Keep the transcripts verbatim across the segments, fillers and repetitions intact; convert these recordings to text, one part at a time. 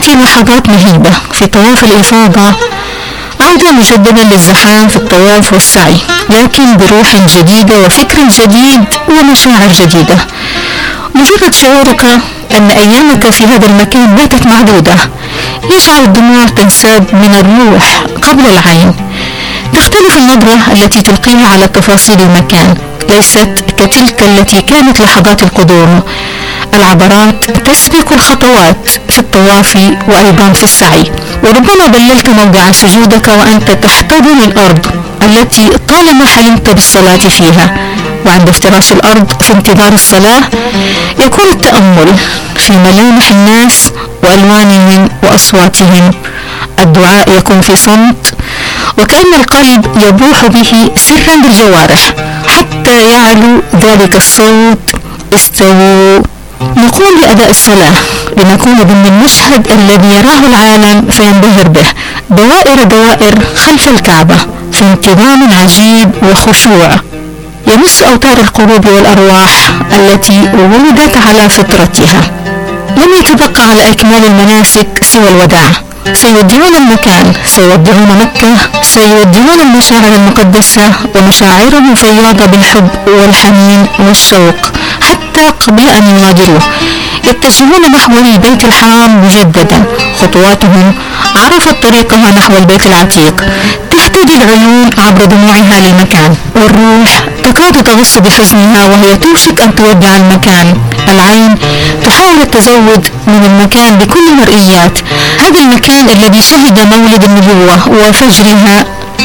في لحظات مهيبة في طواف الإفاضة عودة مجددا للزحام في الطواف والسعي، لكن بروح جديدة وفكر جديد ومشاعر جديدة. مجرد شعورك أن أيامك في هذا المكان باتت معدودة يجعل الدموع تنساب من الروح قبل العين. تختلف النظرة التي تلقيها على تفاصيل المكان، ليست كتلك التي كانت لحظات القدوم. العبرات تسبق الخطوات في الطواف وأيضا في السعي. وربما ظللت موضع سجودك وأنت تحتضن الأرض التي طالما حلمت بالصلاة فيها، وعند افتراش الأرض في انتظار الصلاة يكون التأمل في ملامح الناس وألوانهم وأصواتهم. الدعاء يكون في صمت، وكأن القلب يبوح به سرا بالجوارح حتى يعلو ذلك الصوت: استووا. نقوم بأداء الصلاة لنكون ضمن المشهد الذي يراه العالم فينبهر به، دوائر دوائر خلف الكعبة في انتظام عجيب وخشوع يمس أوتار القلوب والأرواح التي ولدت على فطرتها. لم يتبقى على إكمال المناسك سوى الوداع. سيودعون المكان، سيودعون مكة، سيودعون المشاعر المقدسة ومشاعرهم فياضة بالحب والحنين والشوق حتى قبل أن يغادروه. يتجهون نحو البيت الحرام مجددا، خطواتهم عرفت طريقها نحو البيت العتيق. تهتدي العيون عبر دموعها للمكان، والروح تكاد تغص بحزنها وهي توشك أن تودع المكان. العين تحاول التزود من المكان بكل المرئيات، هذا المكان الذي شهد مولد النبوة وفجرها.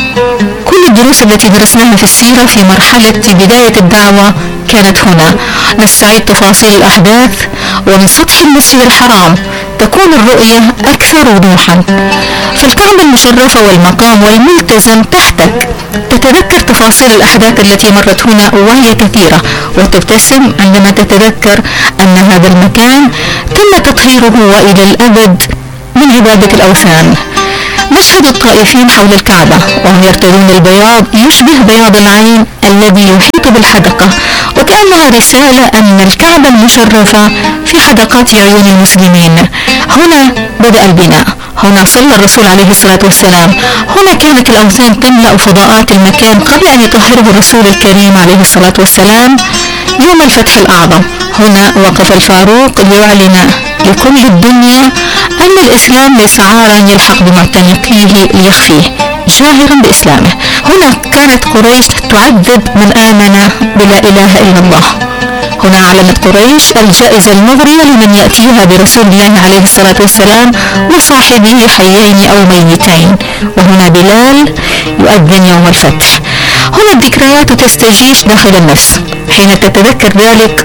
كل الدروس التي درسناها في السيرة في مرحلة بداية الدعوة كانت هنا. نستعيد تفاصيل الأحداث، ومن سطح المسجد الحرام تكون الرؤية أكثر وضوحا. فالكعبة المشرفة والمقام والملتزم تحتك. تتذكر تفاصيل الأحداث التي مرت هنا وهي كثيرة، وتبتسم عندما تتذكر أن هذا المكان تم تطهيره وإلى الأبد من عبادة الأوثان. مشهد الطائفين حول الكعبة وهم يرتدون البياض يشبه بياض العين الذي يحيط بالحدقة، وكأنها رسالة أن الكعبة المشرفة في حدقات عيون المسلمين. هنا بدأ البناء، هنا صلى الرسول عليه الصلاة والسلام، هنا كانت الأوثان تملأ فضاءات المكان قبل أن يطهره الرسول الكريم عليه الصلاة والسلام يوم الفتح الأعظم. هنا وقف الفاروق ليعلن لكل الدنيا أن الإسلام ليس عارا يلحق بمعتنقيه ليخفيه، جاهرا بإسلامه. هنا كانت قريش تعذب من آمن بلا إله إلا الله. هنا أعلنت قريش الجائزة المغرية لمن يأتيها برسول الله عليه الصلاة والسلام وصاحبه حيين أو ميتين. وهنا بلال يؤذن يوم الفتح. هنا الذكريات تستجيش داخل النفس. حين تتذكر ذلك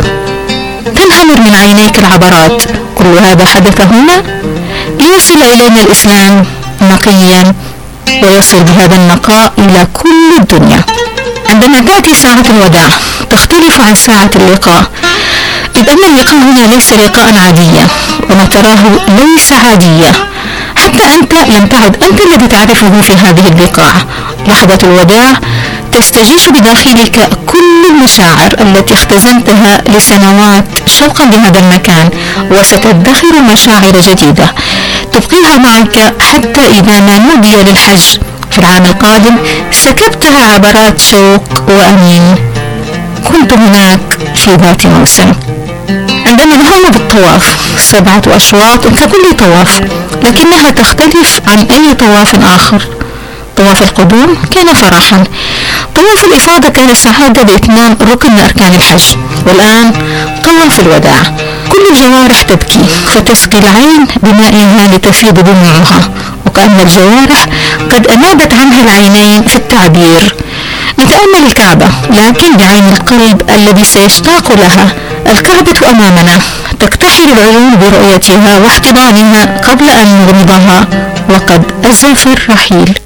تنهمر من عينيك العبرات. كل هذا حدث هنا ليصل إلينا الإسلام نقيا، ويصل بهذا النقاء إلى كل الدنيا. عندما تأتي ساعة الوداع تختلف عن ساعة اللقاء، إذ أن اللقاء هنا ليس لقاء عاديا، وما تراه ليس عادية. حتى أنت لم تعد أنت الذي تعرفه في هذه اللقاء. لحظة الوداع تستجيش بداخلك كل المشاعر التي اختزنتها لسنوات شوقا بهذا المكان، وستدخر مشاعر جديدة تبقيها معك حتى إذا ما نودي للحج في العام القادم سكبتها عبرات شوق وأنين. كنت هناك في ذات موسم عندما نهونا بالطواف، سبعة أشواط ككل طواف، لكنها تختلف عن أي طواف آخر. طواف القدوم كان فرحا، طواف الإفاضة كان سعادة بإتمام ركن من أركان الحج، والآن طواف الوداع. كل الجوارح تبكي، فتسقي العين بمائها لتفيض دموعها، وكأن الجوارح قد أنابت عنها العينين في التعبير. نتأمل الكعبة لكن بعين القلب الذي سيشتاق لها. الكعبة أمامنا، تكتحل العيون برؤيتها واحتضانها قبل أن نغمضها وقد أزف الرحيل.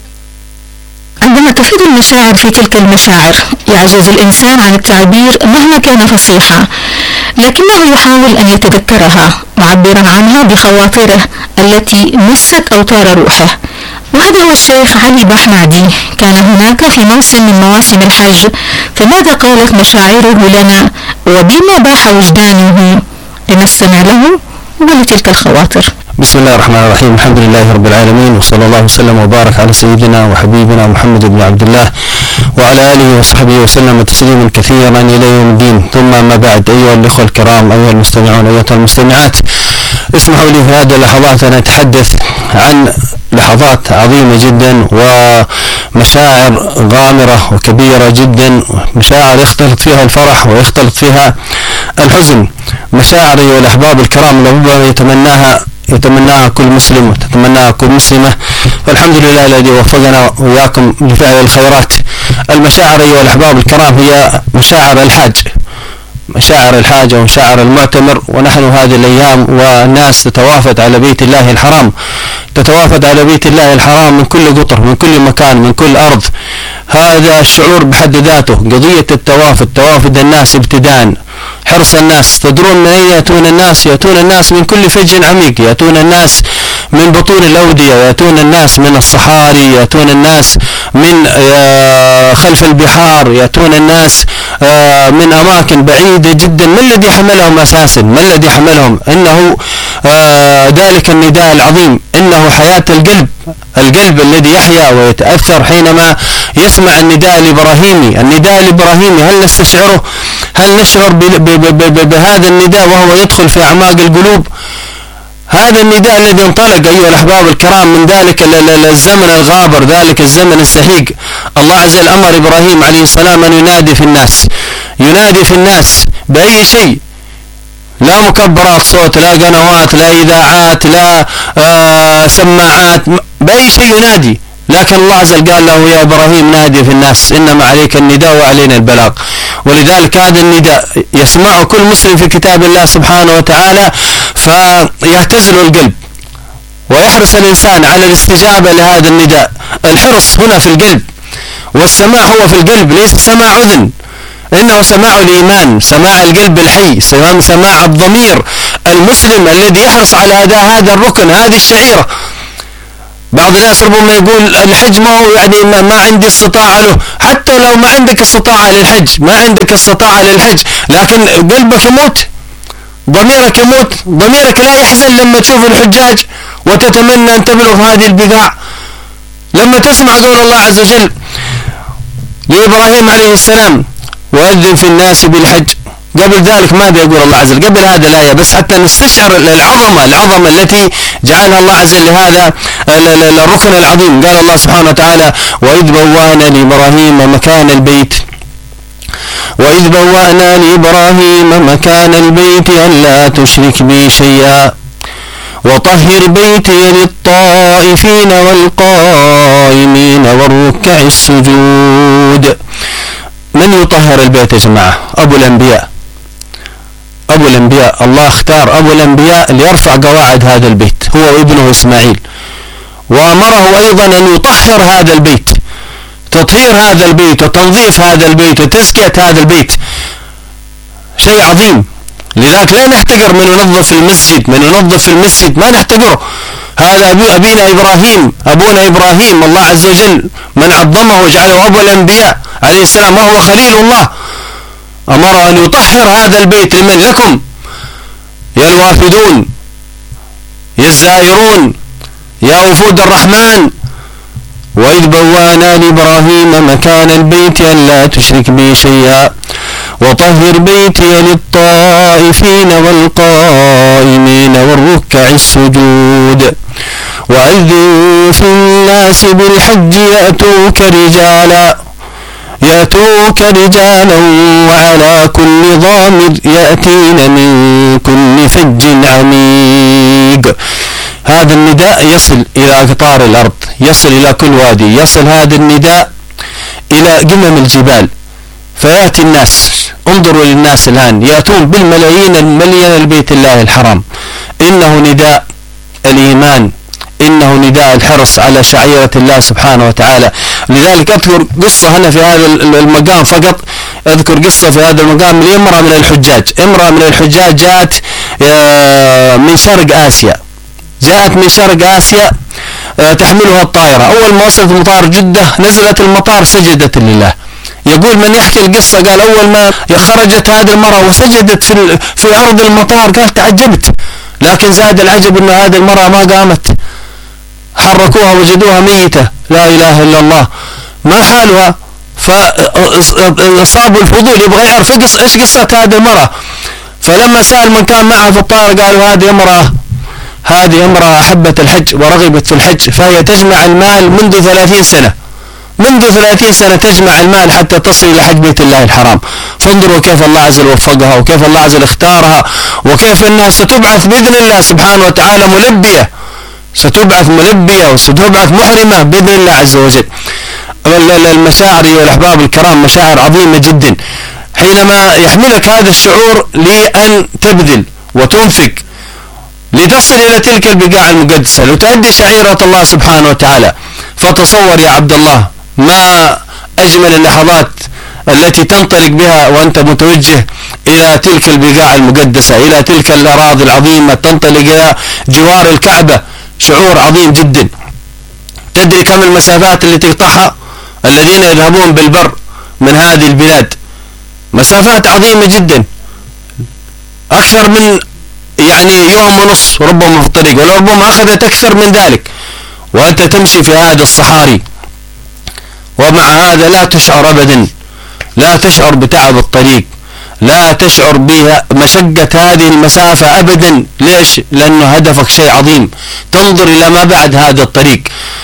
عندما تفيض المشاعر في تلك المشاعر يعجز الإنسان عن التعبير مهما كان فصيحا، لكنه يحاول أن يتذكرها معبرا عنها بخواطره التي مست أوتار روحه. وهذا هو الشيخ علي بحمادي، كان هناك في موسم من مواسم الحج، فماذا قالت مشاعره لنا وبما باح وجدانه؟ لنستمع له ولتلك الخواطر. بسم الله الرحمن الرحيم. الحمد لله رب العالمين، وصلى الله وسلم وبارك على سيدنا وحبيبنا محمد بن عبد الله وعلى آله وصحبه وسلم تسليما كثيرا إلى يوم الدين. ثم ما بعد، أيها الأخوة الكرام، أيها المستمعون، أيها المستمعات، اسمحوا لي في هذه اللحظات أن أتحدث عن لحظات عظيمة جدا ومشاعر غامرة وكبيرة جدا، مشاعر يختلط فيها الفرح ويختلط فيها الحزن، مشاعر أيها الأحباب الكرام ربما يتمناها يتمناها كل مسلم وتتمناها كل مسلمة، فالحمد لله الذي وفقنا وإياكم لفعل الخيرات. المشاعر أيها الأحباب الكرام هي مشاعر الحاج، مشاعر الحاج ومشاعر المعتمر. ونحن هذه الأيام والناس تتوافد على بيت الله الحرام، تتوافد على بيت الله الحرام من كل قطر، من كل مكان، من كل أرض. هذا الشعور بحد ذاته، قضية التوافد، توافد الناس ابتداء، حرص الناس. تدرون من أين يأتون الناس؟ يأتون الناس من كل فج عميق، يأتون الناس من بطون الأودية، يأتون الناس من الصحاري، يأتون الناس من خلف البحار، يأتون الناس من أماكن بعيدة جدا. ما الذي حملهم أساسا؟ ما الذي حملهم؟ إنه ذلك النداء العظيم، إنه حياة القلب، القلب الذي يحيا ويتأثر حينما يسمع النداء الإبراهيمي. النداء الإبراهيمي هل نستشعره؟ هل نشعر بهذا النداء وهو يدخل في أعماق القلوب؟ هذا النداء الذي انطلق أيها الأحباب الكرام من ذلك الزمن الغابر، ذلك الزمن الزهيق. الله عز وجل أمر إبراهيم عليه السلام أن ينادي في الناس، ينادي في الناس بأي شيء، لا مكبرات صوت، لا قنوات، لا إذاعات، لا آه سماعات، بأي شيء ينادي. لكن الله عز وجل قال له يا إبراهيم نادي في الناس، إنما عليك النداء وعلينا البلاغ. ولذلك هذا النداء يسمعه كل مسلم في كتاب الله سبحانه وتعالى، فيهتز له القلب ويحرص الإنسان على الاستجابة لهذا النداء. الحرص هنا في القلب، والسماع هو في القلب، ليس سماع أذن، إنه سماع الإيمان، سماع القلب الحي، سماع الضمير المسلم الذي يحرص على أداء هذا الركن، هذه الشعيرة. بعض الناس ربما يقول الحج ما هو يعني ما, ما عندي استطاعة له. حتى لو ما عندك استطاعة للحج، ما عندك استطاعة للحج، لكن قلبك يموت، ضميرك يموت، ضميرك لا يحزن لما تشوف الحجاج وتتمنى أن تبلغ هذه البقاع. لما تسمع قول الله عز وجل لإبراهيم عليه السلام وأذن في الناس بالحج، قبل ذلك ماذا يقول الله عز وجل؟ قبل هذا الآية بس حتى نستشعر العظمة العظمة التي جعلها الله عز وجل لهذا الركن العظيم. قال الله سبحانه وتعالى وإذ بوأنا لإبراهيم مكان البيت وإذ بوأنا لإبراهيم مكان البيت ألا تشرك بي شيئا وطهر بيتي للطائفين والقائمين والركع السجود. من يطهر البيت يا جماعة؟ أبو الأنبياء، أبو الأنبياء. الله اختار أبو الأنبياء ليرفع قواعد هذا البيت، هو وابنه إسماعيل، وأمره أيضا أن يطهر هذا البيت، تطهير هذا البيت وتنظيف هذا البيت وتزكية هذا البيت شيء عظيم. لذلك لا نحتقر من ينظف المسجد، من ينظف المسجد ما نحتقره. هذا أبو أبينا إبراهيم، أبونا إبراهيم، الله عز وجل من عظمه وجعله أبو الأنبياء عليه السلام وهو خليل الله، أمر أن يطهر هذا البيت لمن؟ لكم يا الوافدون، يا الزائرون، يا وفود الرحمن. وإذ بوأنا لإبراهيم مكان البيت ألا تشرك بي شيئا وطهر بيتي للطائفين والقائمين والركع السجود وأذن في الناس بالحج يأتوك رجالا يأتوك رجالا وعلى كل ضامر يأتين من كل فج عميق. هذا النداء يصل إلى أقطار الأرض، يصل إلى كل وادي، يصل هذا النداء إلى قمم الجبال، فيأتي الناس. انظروا للناس الآن يأتون بالملايين المليانة لبيت الله الحرام. إنه نداء الإيمان، إنه نداء الحرص على شعيرة الله سبحانه وتعالى. لذلك أذكر قصة هنا في هذا المقام فقط، أذكر قصة في هذا المقام لامرأة من الحجاج. امرأة من الحجاج جاءت من شرق آسيا، جاءت من شرق آسيا تحملها الطائرة. أول ما وصلت مطار جدة نزلت المطار سجدت لله. يقول من يحكي القصة قال أول ما خرجت هذه المرأة وسجدت في, في أرض المطار قال تعجبت، لكن زاد العجب أن هذه المرأة ما قامت، حركوها وجدوها ميتة، لا إله إلا الله، ما حالها؟ فأصابوا الفضول يبغى يعرف إيش قصة هذه المرأة. فلما سأل من كان معها في الطائرة قالوا هذه امرأة هذه امرأة أحبت الحج ورغبت في الحج، فهي تجمع المال منذ ثلاثين سنة منذ ثلاثين سنة تجمع المال حتى تصل إلى حج بيت الله الحرام. فانظروا كيف الله عز وجل وفقها، وكيف الله عز وجل اختارها، وكيف أنها ستبعث بإذن الله سبحانه وتعالى ملبية، ستبعث ملبية وستبعث محرمة بإذن الله عز وجل. المشاعر يا الأحباب الكرام مشاعر عظيمة جدا، حينما يحملك هذا الشعور لأن تبذل وتنفق لتصل إلى تلك البقاع المقدسة لتؤدي شعيرة الله سبحانه وتعالى. فتصور يا عبد الله ما أجمل اللحظات التي تنطلق بها وأنت متوجه إلى تلك البقاع المقدسة، إلى تلك الأراضي العظيمة، تنطلق إلى جوار الكعبة، شعور عظيم جدا. تدري كم المسافات التي تقطعها الذين يذهبون بالبر من هذه البلاد؟ مسافات عظيمة جدا، أكثر من يعني يوم ونص ربما في الطريق، وربما أخذت أكثر من ذلك، وأنت تمشي في هذا الصحاري، ومع هذا لا تشعر أبدا، لا تشعر بتعب الطريق، لا تشعر بمشقة هذه المسافة أبدا. ليش؟ لأنه هدفك شيء عظيم، تنظر إلى ما بعد هذا الطريق،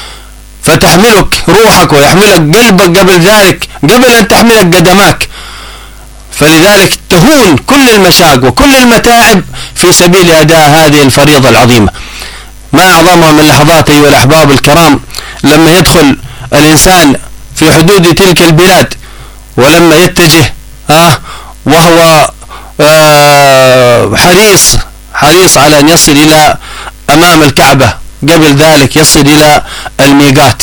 فتحملك روحك ويحملك قلبك قبل ذلك، قبل أن تحملك قدماك. فلذلك تهون كل المشاق وكل المتاعب في سبيل أداء هذه الفريضة العظيمة. ما أعظمها من لحظات أيها الأحباب الكرام لما يدخل الإنسان في حدود تلك البلاد، ولما يتجه آه وهو آه حريص حريص على أن يصل إلى أمام الكعبة، قبل ذلك يصل إلى الميقات،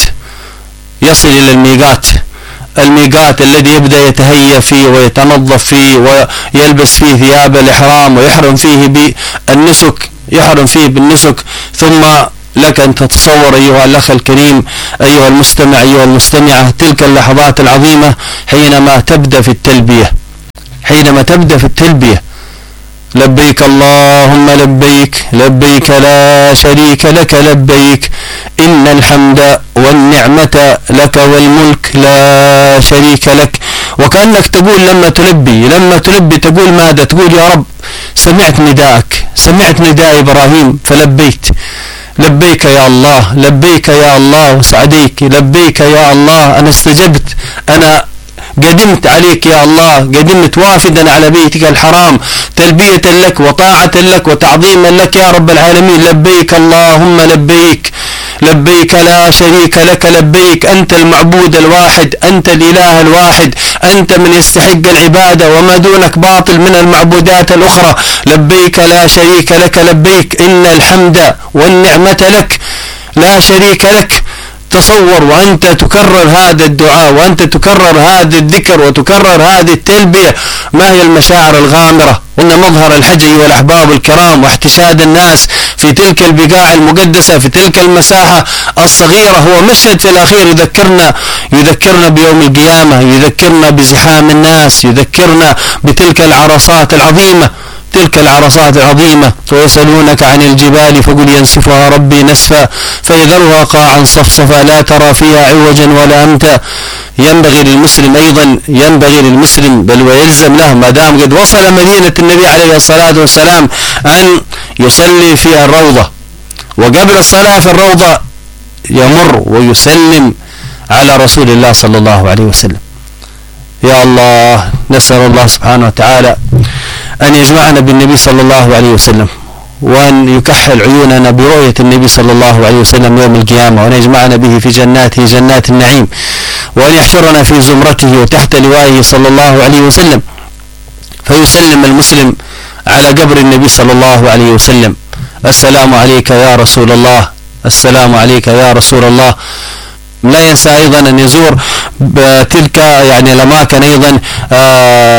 يصل إلى الميقات الميقات الذي يبدأ يتهيأ فيه ويتنظف فيه ويلبس فيه ثياب الإحرام ويحرم فيه بالنسك يحرم فيه بالنسك. ثم لك أن تتصور أيها الأخ الكريم، أيها المستمع، أيها المستمعة، تلك اللحظات العظيمة حينما تبدأ في التلبية حينما تبدأ في التلبية لبيك اللهم لبيك لبيك لا شريك لك لبيك إن الحمد والنعمة لك والملك لا شريك لك. وكأنك تقول لما تلبي لما تلبي تقول ماذا؟ تقول يا رب سمعت نداءك، سمعت نداء إبراهيم فلبيت، لبيك يا الله، لبيك يا الله وسعديك، لبيك يا الله، أنا استجبت، أنا قدمت عليك يا الله، قدمت وافدا على بيتك الحرام تلبية لك وطاعة لك وتعظيما لك يا رب العالمين. لبيك اللهم لبيك لبيك لا شريك لك لبيك، أنت المعبود الواحد، أنت الإله الواحد، أنت من يستحق العبادة وما دونك باطل من المعبودات الأخرى. لبيك لا شريك لك لبيك إن الحمد والنعمة لك لا شريك لك. تصور وأنت تكرر هذا الدعاء وأنت تكرر هذا الذكر وتكرر هذه التلبية، ما هي المشاعر الغامرة؟ إن مظهر الحج أيها الأحباب الكرام واحتشاد الناس في تلك البقاع المقدسة في تلك المساحة الصغيرة هو مشهد في الأخير يذكرنا يذكرنا بيوم القيامة، يذكرنا بزحام الناس، يذكرنا بتلك العرصات العظيمة تلك العرصات العظيمة. ويسألونك عن الجبال فقل ينسفها ربي نسفا فيذرها قاعا صفصفا لا ترى فيها عوجا ولا أمتا. ينبغي للمسلم أيضا ينبغي للمسلم بل ويلزم له ما دام قد وصل مدينة النبي عليه الصلاة والسلام أن يصلي في الروضة، وقبل الصلاة في الروضة يمر ويسلم على رسول الله صلى الله عليه وسلم. يا الله، نسأل الله سبحانه وتعالى أن يجمعنا بالنبي صلى الله عليه وسلم، وأن يكحل عيوننا برؤية النبي صلى الله عليه وسلم يوم القيامة، وأن يجمعنا به في جناته جنات النعيم، وأن يحشرنا في زمرته وتحت لوائه صلى الله عليه وسلم. فيسلم المسلم على قبر النبي صلى الله عليه وسلم: السلام عليك يا رسول الله، السلام عليك يا رسول الله. لا ينسى أيضا أن يزور تلك يعني الأماكن أيضا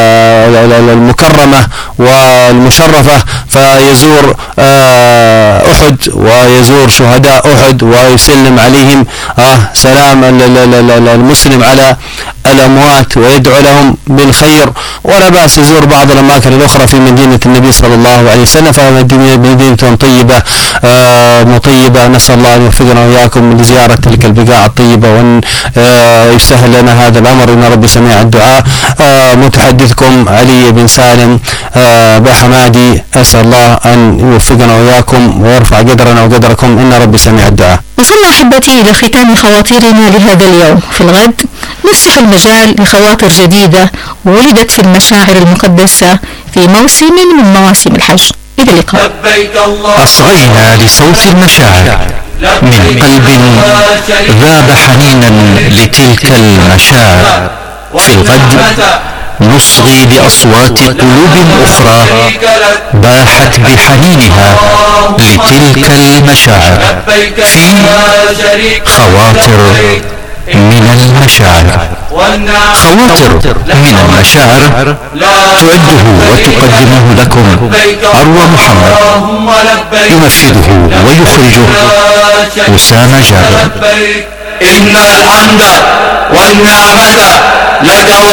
المكرمة والمشرفة، فيزور أحد ويزور شهداء أحد ويسلم عليهم آه سلام المسلم على الأموات ويدعو لهم بالخير، ولا بأس يزور بعض الأماكن الأخرى في مدينة النبي صلى الله عليه وسلم، فهي مدينة طيبة آه مطيبة. نسأل الله أن يوفقنا وإياكم لزيارة تلك البقاع الطيبة وأن آه يسهل لنا هذا الأمر، إن رب سميع الدعاء. آه متحدثكم علي بن سالم آه بحمادي، أسأل الله أن يوفقنا وإياكم ويرفع قدرنا وقدركم، إن رب سميع الدعاء. وصلنا أحبتي إلى ختام خواطرنا لهذا اليوم. في الغد نفسح المجال لخواطر جديدة ولدت في المشاعر المقدسة في موسم من مواسم الحج. إلى اللقاء. أصغينا لصوت المشاعر من قلب ذاب حنينا لتلك المشاعر. في الغد نصغي لأصوات قلوب أخرى باحت بحنينها لتلك المشاعر في خواطر من المشاعر. خواطر من المشاعر تعده وتقدمه لكم أروى محمد، ينفذه ويخرجه أسامة جابر. إن الحمد والنعمة لك